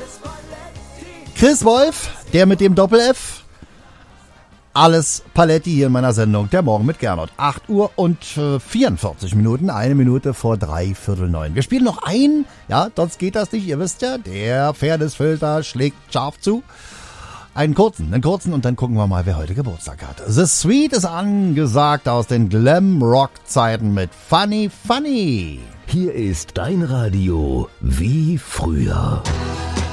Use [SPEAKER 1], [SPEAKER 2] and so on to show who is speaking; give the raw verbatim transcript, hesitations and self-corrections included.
[SPEAKER 1] Chris Wolf, der mit dem Doppel-F. Alles Paletti hier in meiner Sendung. Der Morgen mit Gernot. acht Uhr und äh, vierundvierzig Minuten. Eine Minute vor drei Viertel neun. Wir spielen noch ein. Ja, sonst geht das nicht. Ihr wisst ja, der Fairnessfilter schlägt scharf zu. Einen kurzen, einen kurzen und dann gucken wir mal, wer heute Geburtstag hat. The Sweet ist angesagt aus den Glam-Rock-Zeiten mit Funny Funny.
[SPEAKER 2] Hier ist dein Radio wie früher.